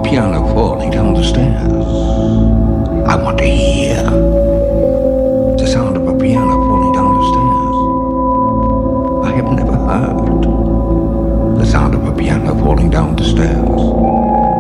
piano falling down the stairs. I want to hear the sound of a piano falling down the stairs. I have never heard the sound of a piano falling down the stairs.